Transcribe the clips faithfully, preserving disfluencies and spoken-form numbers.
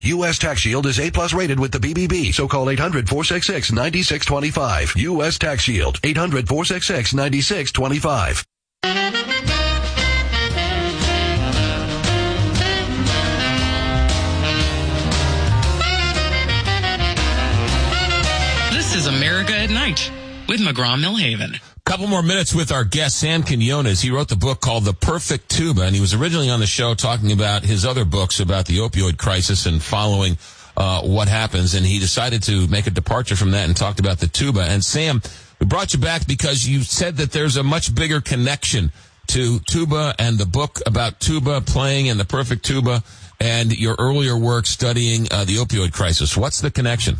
U S Tax Shield is A plus rated with the B B B, so call eight hundred, four six six, nine six two five. U S Tax Shield, eight hundred, four six six, nine six two five. This is America at Night with McGraw-Millhaven. Couple more minutes with our guest, Sam Quinones. He wrote the book called The Perfect Tuba, and he was originally on the show talking about his other books about the opioid crisis and following uh what happens, and he decided to make a departure from that and talked about the tuba. And Sam, we brought you back because you said that there's a much bigger connection to tuba and the book about tuba playing and the perfect tuba and your earlier work studying uh, the opioid crisis. What's the connection?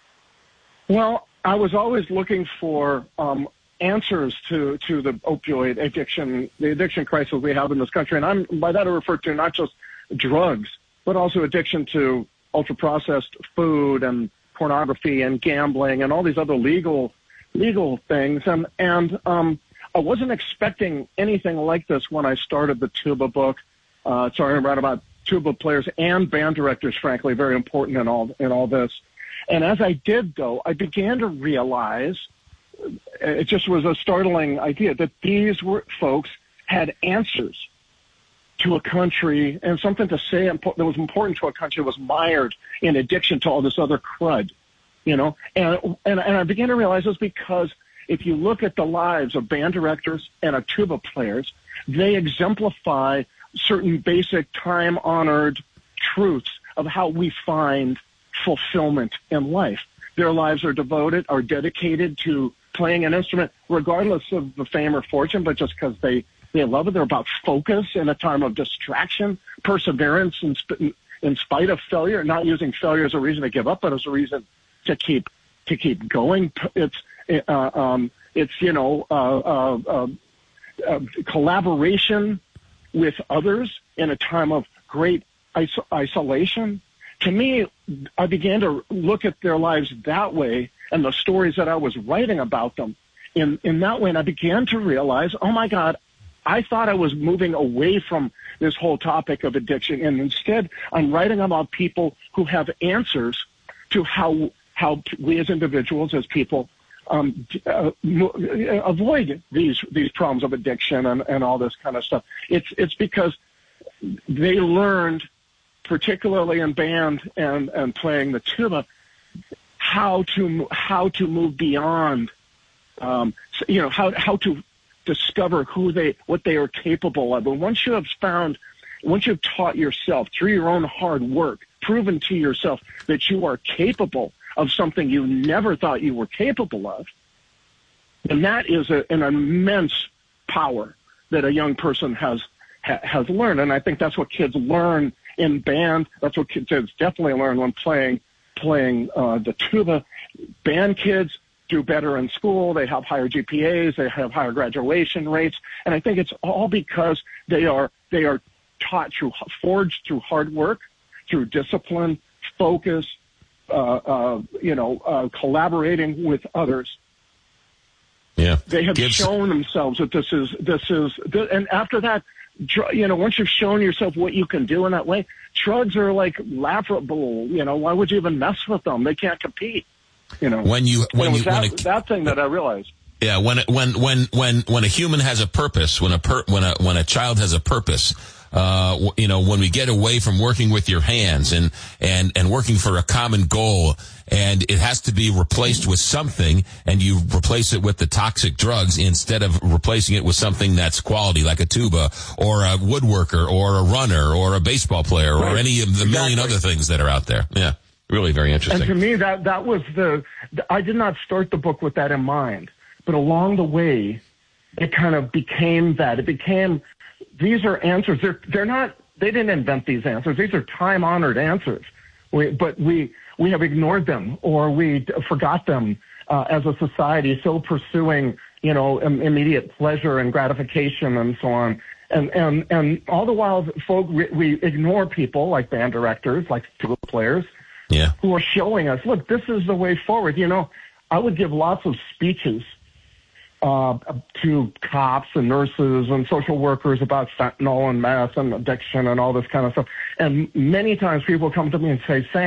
Well, I was always looking for um answers to, to the opioid addiction, the addiction crisis we have in this country. And I'm, by that I refer to not just drugs, but also addiction to ultra-processed food and pornography and gambling and all these other legal, legal things. And, and, um, I wasn't expecting anything like this when I started the tuba book. Uh, sorry, I write about tuba players and band directors, frankly, very important in all, in all this. And as I did, though, I began to realize it just was a startling idea that these were folks had answers to a country and something to say that was important to a country that was mired in addiction to all this other crud, you know. And, and, and I began to realize this because if you look at the lives of band directors and of tuba players, they exemplify certain basic time-honored truths of how we find fulfillment in life. Their lives are devoted, are dedicated to playing an instrument, regardless of the fame or fortune, but just because they, they love it. They're about focus in a time of distraction, perseverance in, sp- in spite of failure, not using failure as a reason to give up, but as a reason to keep to keep going. It's uh, um, it's you know uh, uh, uh, uh, collaboration with others in a time of great is- isolation. To me, I began to look at their lives that way and the stories that I was writing about them in, in that way. And I began to realize, oh, my God, I thought I was moving away from this whole topic of addiction. And instead, I'm writing about people who have answers to how how we as individuals, as people, um, uh, avoid these these problems of addiction and, and all this kind of stuff. It's it's because they learned, particularly in band and, and playing the tuba, how to how to move beyond, um, you know, how how to discover who they what they are capable of. And once you have found, once you've taught yourself through your own hard work, proven to yourself that you are capable of something you never thought you were capable of, then that is a, an immense power that a young person has ha, has learned. And I think that's what kids learn in band. That's what kids definitely learn when playing playing uh, the tuba. Band kids do better in school. They have higher G P As. They have higher graduation rates. And I think it's all because they are they are taught through forged through hard work, through discipline, focus, uh, uh, you know, uh, collaborating with others. Yeah, they have Gives- shown themselves that this is this is, and after that, you know, once you've shown yourself what you can do in that way, drugs are like laughable. You know, why would you even mess with them? They can't compete. You know, when you when it was you that, when a, that thing that I realized. Yeah, when when when when when a human has a purpose, when a per, when a when a child has a purpose, uh, you know, when we get away from working with your hands and and and working for a common goal, and it has to be replaced with something, and you replace it with the toxic drugs instead of replacing it with something that's quality, like a tuba or a woodworker or a runner or a baseball player right. or any of the exactly. million other things that are out there. Yeah, really very interesting. And to me, that that was the. I did not start the book with that in mind. But along the way, it kind of became that. It became, these are answers. They're, they're not, they didn't invent these answers. These are time-honored answers. We, but we, we have ignored them or we forgot them uh, as a society, so pursuing, you know, im- immediate pleasure and gratification and so on. And, and, and all the while, folk, we, we ignore people like band directors, like tuba players, yeah. who are showing us, look, this is the way forward. You know, I would give lots of speeches uh, to cops and nurses and social workers about fentanyl and meth and addiction and all this kind of stuff. And many times people come to me and say, Sam,